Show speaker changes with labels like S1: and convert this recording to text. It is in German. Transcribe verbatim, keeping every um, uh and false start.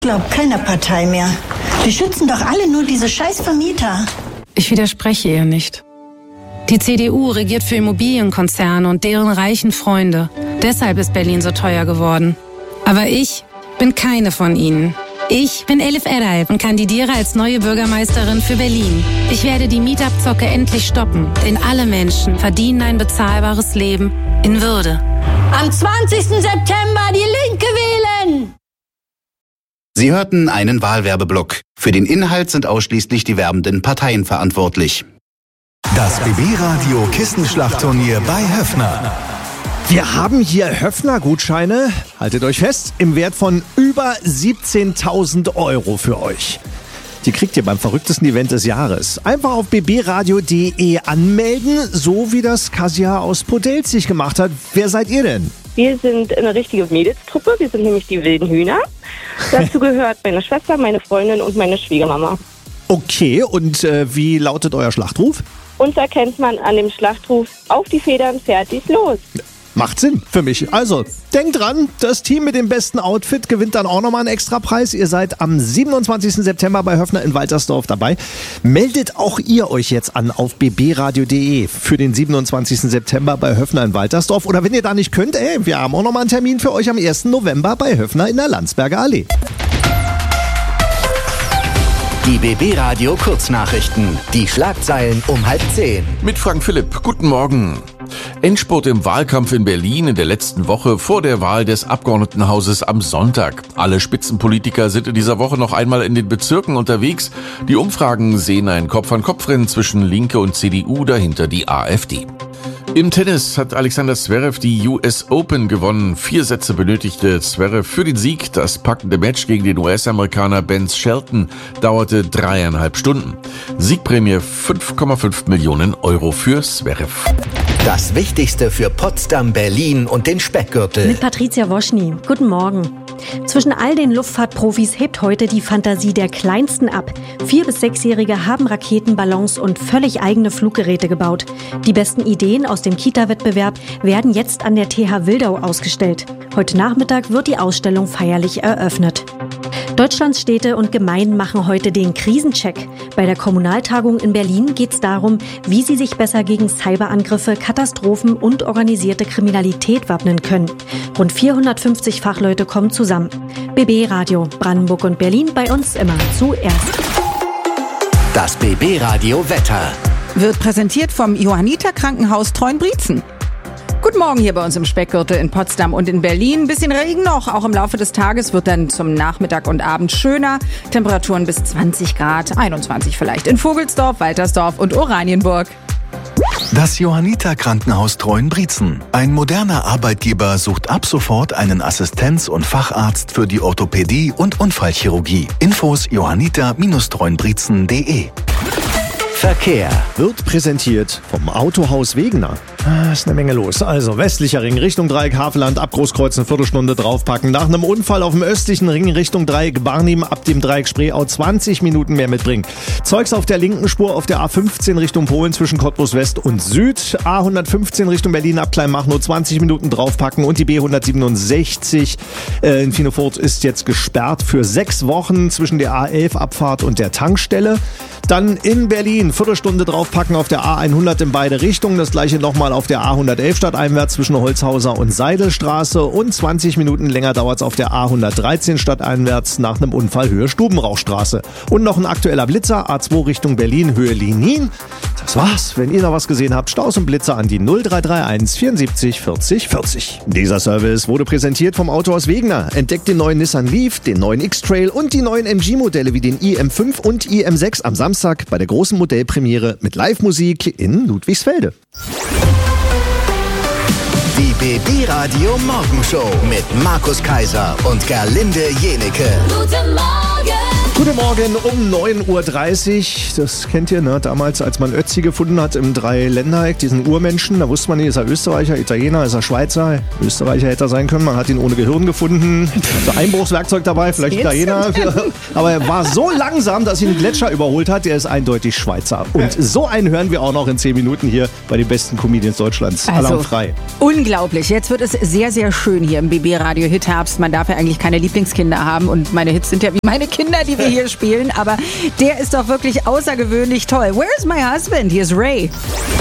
S1: Glaubt keiner Partei mehr. Die schützen doch alle nur diese scheiß Vermieter.
S2: Ich widerspreche ihr nicht. Die C D U regiert für Immobilienkonzerne und deren reichen Freunde. Deshalb ist Berlin so teuer geworden. Aber ich bin keine von ihnen. Ich bin Elif Eray und kandidiere als neue Bürgermeisterin für Berlin. Ich werde die Mietabzocke endlich stoppen, denn alle Menschen verdienen ein bezahlbares Leben in Würde.
S1: Am zwanzigsten September die Linke wählen!
S3: Sie hörten einen Wahlwerbeblock. Für den Inhalt sind ausschließlich die werbenden Parteien verantwortlich.
S4: Das B B-Radio Kissenschlachtturnier bei Höffner.
S5: Wir haben hier Höffner-Gutscheine, haltet euch fest, im Wert von über siebzehntausend Euro für euch. Die kriegt ihr beim verrücktesten Event des Jahres. Einfach auf b b radio punkt de anmelden, so wie das Kasia aus Podelzig gemacht hat. Wer seid ihr denn?
S6: Wir sind eine richtige Mädelstruppe, wir sind nämlich die wilden Hühner. Dazu gehört meine Schwester, meine Freundin und meine Schwiegermama.
S5: Okay, und äh, wie lautet euer Schlachtruf?
S6: Uns erkennt man an dem Schlachtruf, auf die Federn, fertig, los.
S5: Macht Sinn für mich. Also, denkt dran, das Team mit dem besten Outfit gewinnt dann auch nochmal einen Extrapreis. Ihr seid am siebenundzwanzigsten September bei Höffner in Waltersdorf dabei. Meldet auch ihr euch jetzt an auf b b radio punkt de für den siebenundzwanzigsten September bei Höffner in Waltersdorf. Oder wenn ihr da nicht könnt, ey, wir haben auch nochmal einen Termin für euch am ersten November bei Höffner in der Landsberger Allee.
S3: Die B B-Radio Kurznachrichten. Die Schlagzeilen um halb zehn.
S7: Mit Frank Philipp. Guten Morgen. Endspurt im Wahlkampf in Berlin in der letzten Woche vor der Wahl des Abgeordnetenhauses am Sonntag. Alle Spitzenpolitiker sind in dieser Woche noch einmal in den Bezirken unterwegs. Die Umfragen sehen ein Kopf-an-Kopf-Rennen zwischen Linke und C D U, dahinter die AfD. Im Tennis hat Alexander Zverev die U S Open gewonnen. Vier Sätze benötigte Zverev für den Sieg. Das packende Match gegen den U S-Amerikaner Ben Shelton dauerte dreieinhalb Stunden. Siegprämie fünf Komma fünf Millionen Euro für Zverev.
S3: Das Wichtigste für Potsdam, Berlin und den Speckgürtel.
S8: Mit Patricia Woschny. Guten Morgen. Zwischen all den Luftfahrtprofis hebt heute die Fantasie der Kleinsten ab. Vier- bis Sechsjährige haben Raketen, Ballons und völlig eigene Fluggeräte gebaut. Die besten Ideen aus dem Kita-Wettbewerb werden jetzt an der T H Wildau ausgestellt. Heute Nachmittag wird die Ausstellung feierlich eröffnet. Deutschlands Städte und Gemeinden machen heute den Krisencheck. Bei der Kommunaltagung in Berlin geht es darum, wie sie sich besser gegen Cyberangriffe, Katastrophen und organisierte Kriminalität wappnen können. Rund vierhundertfünfzig Fachleute kommen zusammen. B B-Radio, Brandenburg und Berlin bei uns immer zuerst.
S3: Das B B-Radio Wetter
S9: wird präsentiert vom Johanniter Krankenhaus Treuenbrietzen. Guten Morgen hier bei uns im Speckgürtel in Potsdam und in Berlin. Ein bisschen Regen noch, auch im Laufe des Tages wird dann zum Nachmittag und Abend schöner. Temperaturen bis zwanzig Grad, einundzwanzig vielleicht in Vogelsdorf, Waltersdorf und Oranienburg.
S4: Das Johanniter Krankenhaus Treuenbrietzen. Ein moderner Arbeitgeber sucht ab sofort einen Assistenz- und Facharzt für die Orthopädie und Unfallchirurgie. Infos johanniter Bindestrich treuenbrietzen punkt de.
S3: Verkehr
S5: wird präsentiert vom Autohaus Wegener. Ah, ist eine Menge los. Also westlicher Ring Richtung Dreieck Havelland, ab Großkreuz eine Viertelstunde draufpacken. Nach einem Unfall auf dem östlichen Ring Richtung Dreieck Barnim ab dem Dreieck Spreeau zwanzig Minuten mehr mitbringen. Zeugs auf der linken Spur auf der A fünfzehn Richtung Polen zwischen Cottbus West und Süd. A hundertfünfzehn Richtung Berlin ab Kleinmachnow zwanzig Minuten draufpacken. Und die B hundertsiebenundsechzig äh, in Finofurt ist jetzt gesperrt für sechs Wochen zwischen der A elf Abfahrt und der Tankstelle. Dann in Berlin Viertelstunde draufpacken auf der A hundert in beide Richtungen. Das gleiche nochmal auf der A hundertelf stadteinwärts zwischen Holzhauser und Seidelstraße. Und zwanzig Minuten länger dauert es auf der A hundertdreizehn stadteinwärts nach einem Unfall Höhe Stubenrauchstraße. Und noch ein aktueller Blitzer, A zwei Richtung Berlin, Höhe Linin. Das war's. Wenn ihr noch was gesehen habt, Staus und Blitzer an die null drei drei eins vierundsiebzig vierzig vierzig. Dieser Service wurde präsentiert vom Autohaus Wegener. Entdeckt den neuen Nissan Leaf, den neuen X-Trail und die neuen M G-Modelle wie den i M fünf und i M sechs am Samstag bei der großen Modellpremiere mit Live-Musik in Ludwigsfelde.
S3: Die B B-Radio Morgenshow mit Markus Kaiser und Gerlinde Jenecke.
S10: Guten Morgen!
S5: Guten Morgen um neun Uhr dreißig. Das kennt ihr, ne? Damals, als man Ötzi gefunden hat im Dreiländereck, diesen Urmenschen, da wusste man nicht, ist er Österreicher, Italiener, ist er Schweizer? Österreicher hätte er sein können, man hat ihn ohne Gehirn gefunden. So Einbruchswerkzeug dabei, vielleicht Italiener. Aber er war so langsam, dass ihn ein Gletscher überholt hat. Er ist eindeutig Schweizer. Und so einen hören wir auch noch in zehn Minuten hier bei den besten Comedians Deutschlands.
S9: Also,
S5: alarmfrei.
S9: Unglaublich. Jetzt wird es sehr, sehr schön hier im B B Radio Hit Herbst. Man darf ja eigentlich keine Lieblingskinder haben und meine Hits sind ja wie meine Kinder, die wir hier spielen. Aber der ist doch wirklich außergewöhnlich toll. Where's my husband? Hier ist Ray.